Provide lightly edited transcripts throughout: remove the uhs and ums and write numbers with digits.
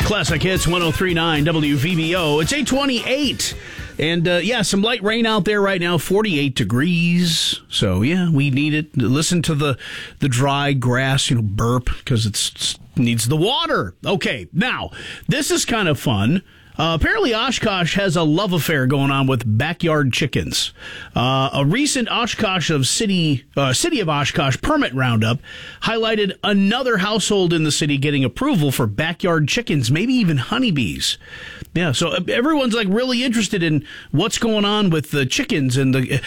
Classic Hits 103.9 WVBO. It's 8:28. And some light rain out there right now, 48 degrees. So, yeah, we need it. Listen to the dry grass, burp, because it needs the water. Okay, now, this is kind of fun. Apparently, Oshkosh has a love affair going on with backyard chickens. A recent City of Oshkosh permit roundup highlighted another household in the city getting approval for backyard chickens, maybe even honeybees. Yeah, so everyone's really interested in what's going on with the chickens, might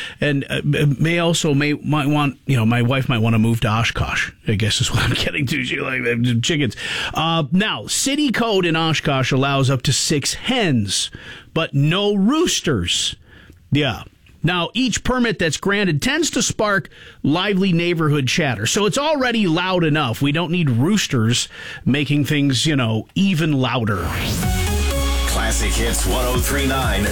want, my wife might want to move to Oshkosh, I guess is what I'm getting to. She like chickens. Now, city code in Oshkosh allows up to 6 hens, but no roosters. Yeah. Now, each permit that's granted tends to spark lively neighborhood chatter. So it's already loud enough. We don't need roosters making things, even louder. Classic Hits 103.9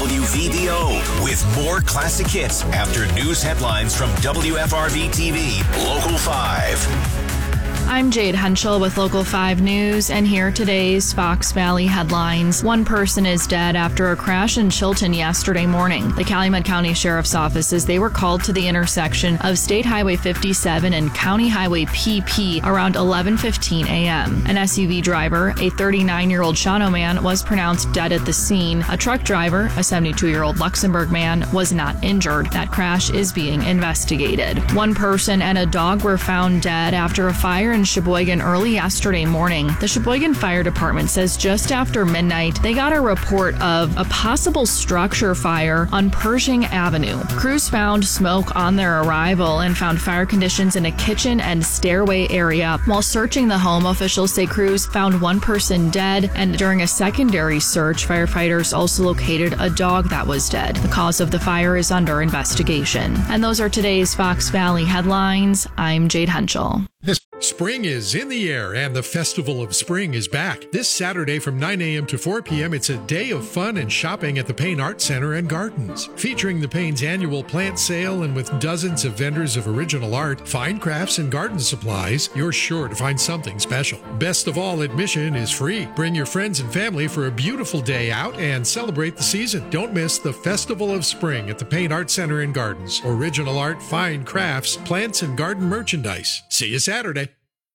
WVBO with more classic hits after news headlines from WFRB TV, Local 5. I'm Jade Henschel with Local 5 News, and here are today's Fox Valley headlines. One person is dead after a crash in Chilton yesterday morning. The Calumet County Sheriff's Office says they were called to the intersection of State Highway 57 and County Highway PP around 11:15 a.m. An SUV driver, a 39-year-old Shawano man, was pronounced dead at the scene. A truck driver, a 72-year-old Luxembourg man, was not injured. That crash is being investigated. One person and a dog were found dead after a fire in Sheboygan early yesterday morning. The Sheboygan Fire Department says just after midnight, they got a report of a possible structure fire on Pershing Avenue. Crews found smoke on their arrival and found fire conditions in a kitchen and stairway area. While searching the home, officials say crews found one person dead, and during a secondary search, firefighters also located a dog that was dead. The cause of the fire is under investigation. And those are today's Fox Valley headlines. I'm Jade Henschel. Spring is in the air, and the Festival of Spring is back. This Saturday from 9 a.m. to 4 p.m., it's a day of fun and shopping at the Payne Art Center and Gardens. Featuring the Payne's annual plant sale and with dozens of vendors of original art, fine crafts, and garden supplies, you're sure to find something special. Best of all, admission is free. Bring your friends and family for a beautiful day out and celebrate the season. Don't miss the Festival of Spring at the Payne Art Center and Gardens. Original art, fine crafts, plants, and garden merchandise. See you Saturday.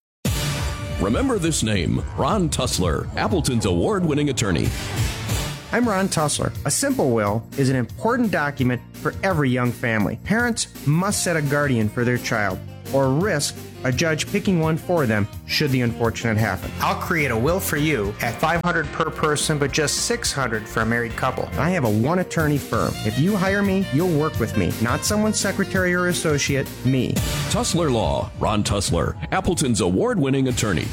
Remember this name, Ron Tussler, Appleton's award-winning attorney. I'm Ron Tussler. A simple will is an important document for every young family. Parents must set a guardian for their child or risk a judge picking one for them should the unfortunate happen. I'll create a will for you at $500 per person, but just $600 for a married couple. I have a one-attorney firm. If you hire me, you'll work with me, not someone's secretary or associate, me. Tussler Law, Ron Tussler, Appleton's award-winning attorney.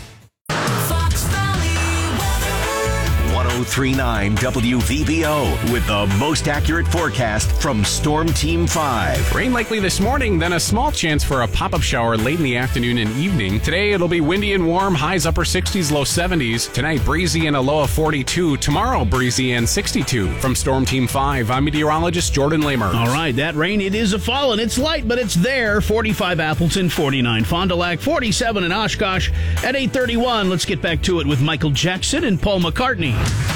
103.9 WVBO with the most accurate forecast from Storm Team 5. Rain likely this morning, then a small chance for a pop-up shower late in the afternoon and evening. Today it'll be windy and warm, highs upper 60s, low 70s. Tonight breezy and a low of 42. Tomorrow breezy and 62. From Storm Team 5, I'm meteorologist Jordan Lamer. All right, that rain, it is a fallen. It's light, but it's there. 45 Appleton, 49 Fond du Lac, 47 in Oshkosh. At 8:31, let's get back to it with Michael Jackson and Paul McCartney.